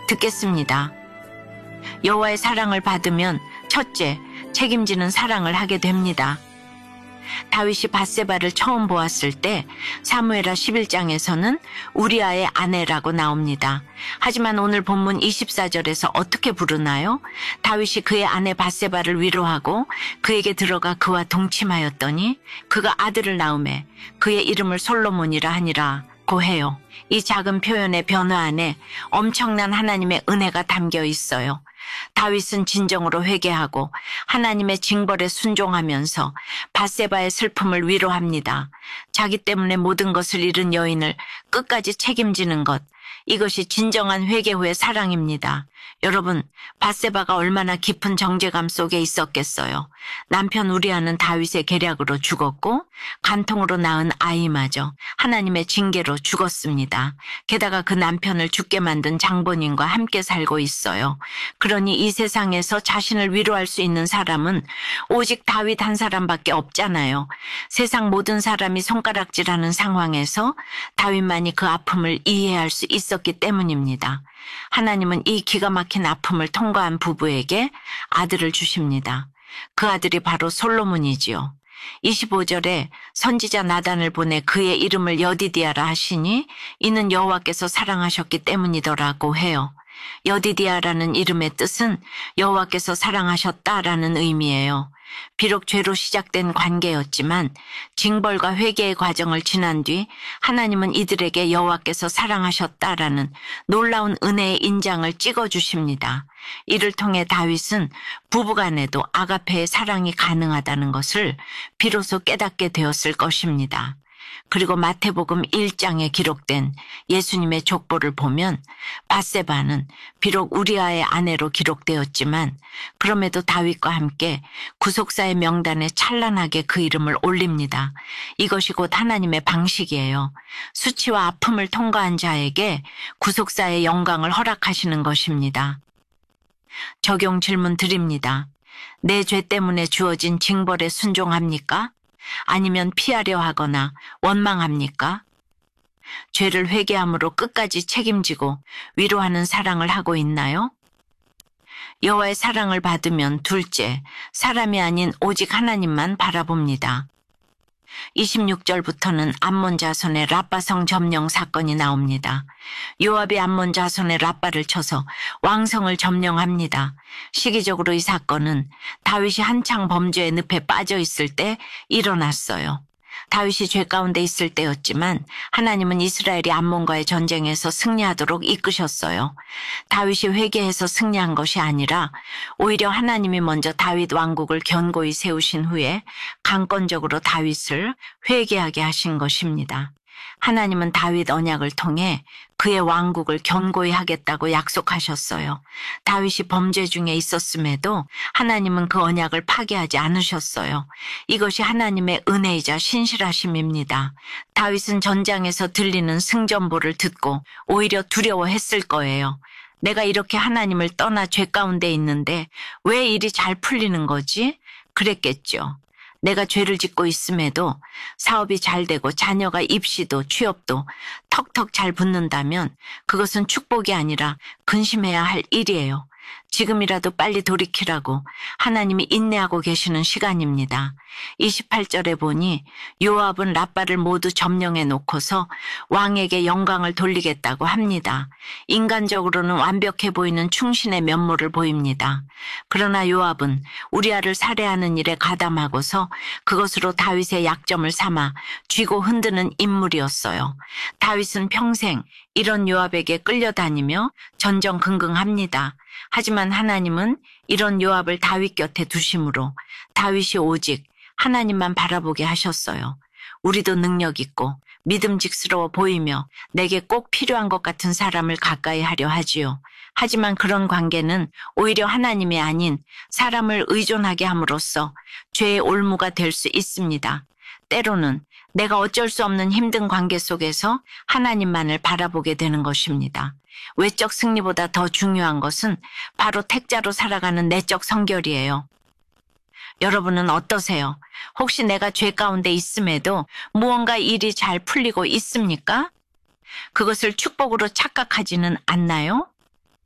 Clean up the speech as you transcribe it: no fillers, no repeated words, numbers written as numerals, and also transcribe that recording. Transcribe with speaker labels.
Speaker 1: 듣겠습니다. 여호와의 사랑을 받으면 첫째, 책임지는 사랑을 하게 됩니다. 다윗이 밧세바를 처음 보았을 때 사무엘하 11장에서는 우리아의 아내라고 나옵니다. 하지만 오늘 본문 24절에서 어떻게 부르나요? 다윗이 그의 아내 밧세바를 위로하고 그에게 들어가 그와 동침하였더니 그가 아들을 낳음에 그의 이름을 솔로몬이라 하니라고 해요. 이 작은 표현의 변화 안에 엄청난 하나님의 은혜가 담겨 있어요. 다윗은 진정으로 회개하고 하나님의 징벌에 순종하면서 밧세바의 슬픔을 위로합니다. 자기 때문에 모든 것을 잃은 여인을 끝까지 책임지는 것, 이것이 진정한 회개 후의 사랑입니다. 여러분, 밧세바가 얼마나 깊은 정죄감 속에 있었겠어요. 남편 우리아는 다윗의 계략으로 죽었고 간통으로 낳은 아이마저 하나님의 징계로 죽었습니다. 게다가 그 남편을 죽게 만든 장본인과 함께 살고 있어요. 그러니 이 세상에서 자신을 위로할 수 있는 사람은 오직 다윗 한 사람밖에 없잖아요. 세상 모든 사람이 손가락질하는 상황에서 다윗만이 그 아픔을 이해할 수 있었기 때문입니다. 하나님은 이 기가 막힌 아픔을 통과한 부부에게 아들을 주십니다. 그 아들이 바로 솔로몬이지요. 25절에 선지자 나단을 보내 그의 이름을 여디디아라 하시니 이는 여호와께서 사랑하셨기 때문이더라고 해요. 여디디아라는 이름의 뜻은 여호와께서 사랑하셨다라는 의미예요. 비록 죄로 시작된 관계였지만 징벌과 회개의 과정을 지난 뒤 하나님은 이들에게 여호와께서 사랑하셨다라는 놀라운 은혜의 인장을 찍어주십니다. 이를 통해 다윗은 부부간에도 아가페의 사랑이 가능하다는 것을 비로소 깨닫게 되었을 것입니다. 그리고 마태복음 1장에 기록된 예수님의 족보를 보면 밧세바는 비록 우리아의 아내로 기록되었지만 그럼에도 다윗과 함께 구속사의 명단에 찬란하게 그 이름을 올립니다. 이것이 곧 하나님의 방식이에요. 수치와 아픔을 통과한 자에게 구속사의 영광을 허락하시는 것입니다. 적용 질문 드립니다. 내 죄 때문에 주어진 징벌에 순종합니까? 아니면 피하려 하거나 원망합니까? 죄를 회개함으로 끝까지 책임지고 위로하는 사랑을 하고 있나요? 여호와의 사랑을 받으면 둘째, 사람이 아닌 오직 하나님만 바라봅니다. 26절부터는 암몬 자손의 라빠성 점령 사건이 나옵니다. 요압이 암몬 자손의 라빠를 쳐서 왕성을 점령합니다. 시기적으로 이 사건은 다윗이 한창 범죄의 늪에 빠져 있을 때 일어났어요. 다윗이 죄 가운데 있을 때였지만 하나님은 이스라엘이 암몬과의 전쟁에서 승리하도록 이끄셨어요. 다윗이 회개해서 승리한 것이 아니라 오히려 하나님이 먼저 다윗 왕국을 견고히 세우신 후에 강권적으로 다윗을 회개하게 하신 것입니다. 하나님은 다윗 언약을 통해 그의 왕국을 견고히 하겠다고 약속하셨어요. 다윗이 범죄 중에 있었음에도 하나님은 그 언약을 파기하지 않으셨어요. 이것이 하나님의 은혜이자 신실하심입니다. 다윗은 전장에서 들리는 승전보를 듣고 오히려 두려워했을 거예요. 내가 이렇게 하나님을 떠나 죄 가운데 있는데 왜 일이 잘 풀리는 거지? 그랬겠죠. 내가 죄를 짓고 있음에도 사업이 잘 되고 자녀가 입시도 취업도 턱턱 잘 붙는다면 그것은 축복이 아니라 근심해야 할 일이에요. 지금이라도 빨리 돌이키라고 하나님이 인내하고 계시는 시간입니다. 28절에 보니 요압은 라빠를 모두 점령해 놓고서 왕에게 영광을 돌리겠다고 합니다. 인간적으로는 완벽해 보이는 충신의 면모를 보입니다. 그러나 요압은 우리아를 살해하는 일에 가담하고서 그것으로 다윗의 약점을 삼아 쥐고 흔드는 인물이었어요. 다윗은 평생 이런 요압에게 끌려다니며 전전긍긍합니다. 하지만 하나님은 이런 요압을 다윗 곁에 두심으로 다윗이 오직 하나님만 바라보게 하셨어요. 우리도 능력 있고 믿음직스러워 보이며 내게 꼭 필요한 것 같은 사람을 가까이 하려 하지요. 하지만 그런 관계는 오히려 하나님이 아닌 사람을 의존하게 함으로써 죄의 올무가 될 수 있습니다. 때로는 내가 어쩔 수 없는 힘든 관계 속에서 하나님만을 바라보게 되는 것입니다. 외적 승리보다 더 중요한 것은 바로 택자로 살아가는 내적 성결이에요. 여러분은 어떠세요? 혹시 내가 죄 가운데 있음에도 무언가 일이 잘 풀리고 있습니까? 그것을 축복으로 착각하지는 않나요?